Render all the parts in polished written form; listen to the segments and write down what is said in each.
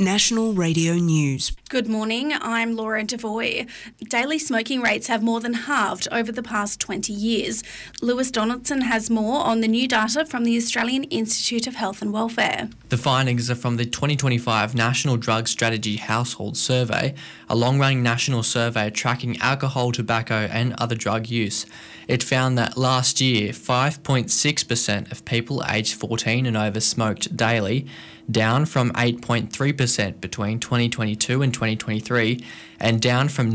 National Radio News. Good morning, I'm Laura Devoy. Daily smoking rates have more than halved over the past 20 years. Lewis Donaldson has more on the new data from the Australian Institute of Health and Welfare. The findings are from the 2025 National Drug Strategy Household Survey, a long-running national survey tracking alcohol, tobacco and other drug use. It found that last year, 5.6% of people aged 14 and over smoked daily, down from 8.3% between 2022 and 2023, and down from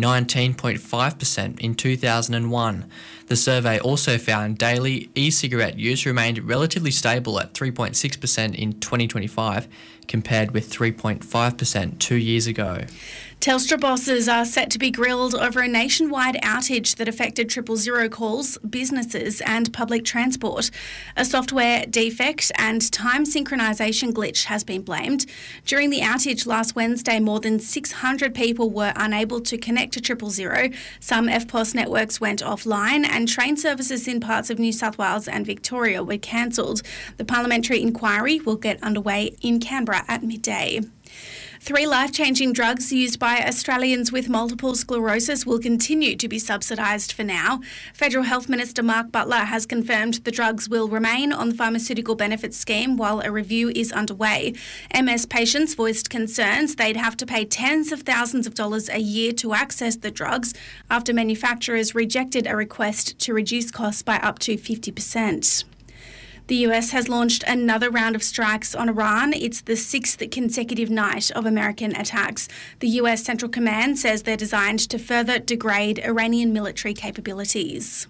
19.5% in 2001. The survey also found daily e-cigarette use remained relatively stable at 3.6% in 2025, compared with 3.5% 2 years ago. Telstra bosses are set to be grilled over a nationwide outage that affected 000 calls, businesses and public transport. A software defect and time synchronisation glitch has been blamed. During the outage last Wednesday, more than 600 people were unable to connect to 000. Some EFTPOS networks went offline and train services in parts of New South Wales and Victoria were cancelled. The parliamentary inquiry will get underway in Canberra at midday. 3 life-changing drugs used by Australians with multiple sclerosis will continue to be subsidised for now. Federal Health Minister Mark Butler has confirmed the drugs will remain on the Pharmaceutical Benefits Scheme while a review is underway. MS patients voiced concerns they'd have to pay tens of thousands of dollars a year to access the drugs after manufacturers rejected a request to reduce costs by up to 50%. The US has launched another round of strikes on Iran. It's the 6th consecutive night of American attacks. The US Central Command says they're designed to further degrade Iranian military capabilities.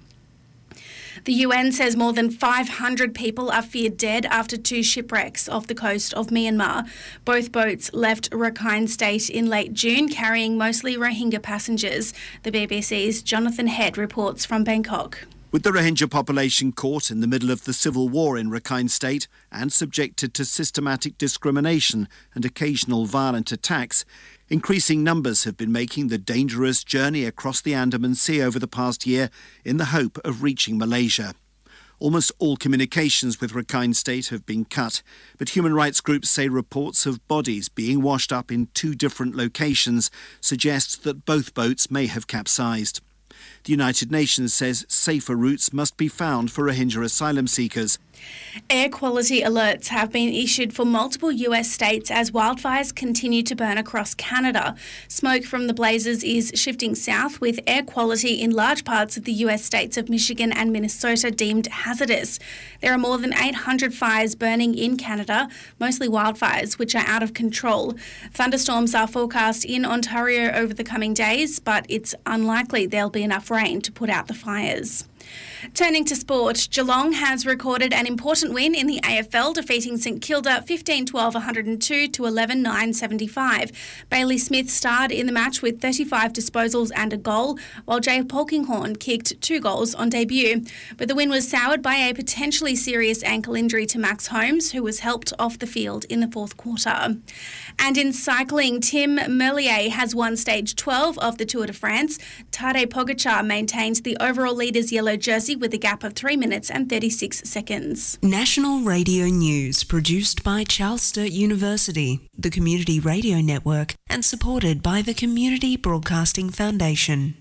The UN says more than 500 people are feared dead after 2 shipwrecks off the coast of Myanmar. Both boats left Rakhine State in late June, carrying mostly Rohingya passengers. The BBC's Jonathan Head reports from Bangkok. With the Rohingya population caught in the middle of the civil war in Rakhine State and subjected to systematic discrimination and occasional violent attacks, increasing numbers have been making the dangerous journey across the Andaman Sea over the past year in the hope of reaching Malaysia. Almost all communications with Rakhine State have been cut, but human rights groups say reports of bodies being washed up in 2 different locations suggest that both boats may have capsized. The United Nations says safer routes must be found for Rohingya asylum seekers. Air quality alerts have been issued for multiple US states as wildfires continue to burn across Canada. Smoke from the blazes is shifting south, with air quality in large parts of the US states of Michigan and Minnesota deemed hazardous. There are more than 800 fires burning in Canada, mostly wildfires, which are out of control. Thunderstorms are forecast in Ontario over the coming days, but it's unlikely there'll be enough rain to put out the fires. Turning to sport, Geelong has recorded an important win in the AFL, defeating St Kilda 15-12-102 to 11-9-75. Bailey Smith starred in the match with 35 disposals and a goal, while Jay Polkinghorne kicked 2 goals on debut. But the win was soured by a potentially serious ankle injury to Max Holmes, who was helped off the field in the 4th quarter. And in cycling, Tim Merlier has won stage 12 of the Tour de France. Tadej Pogacar maintains the overall leader's yellow jersey with a gap of 3 minutes and 36 seconds. National Radio News, produced by Charles Sturt University, the Community Radio Network, and supported by the Community Broadcasting Foundation.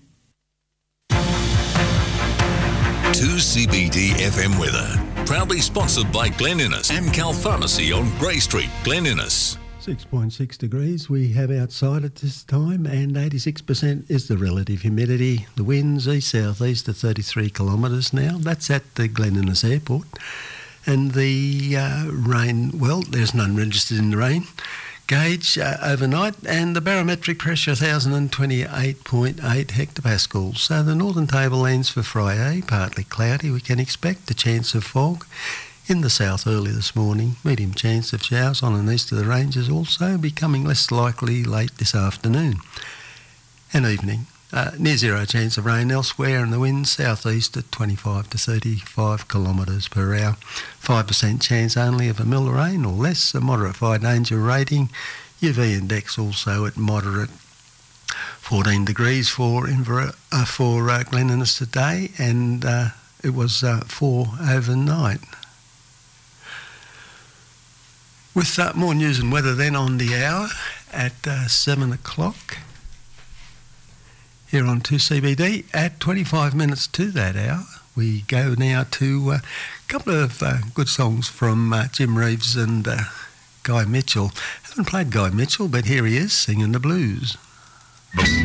2CBD FM weather, proudly sponsored by Glen Innes, Amcal Pharmacy on Grey Street, Glen Innes. 6.6 degrees we have outside at this time, and 86% is the relative humidity. The winds east-south-east at 33 kilometres now. That's at the Glen Innes Airport. And the rain, well, there's none registered in the rain gauge overnight, and the barometric pressure 1,028.8 hectopascals. So the northern tablelands for Friday, partly cloudy. We can expect a chance of fog in the south early this morning. Medium chance of showers on and east of the ranges also, becoming less likely late this afternoon and evening. Near zero chance of rain elsewhere, and the winds southeast at 25 to 35 kilometres per hour. 5% chance only of a mil of rain or less. A moderate fire danger rating. UV index also at moderate. 14 degrees for Glen Innes today, and it was 4 overnight. With more news and weather then on the hour, at 7 o'clock here on 2CBD. At 25 minutes to that hour, we go now to a couple of good songs from Jim Reeves and Guy Mitchell. Haven't played Guy Mitchell, but here he is singing the blues.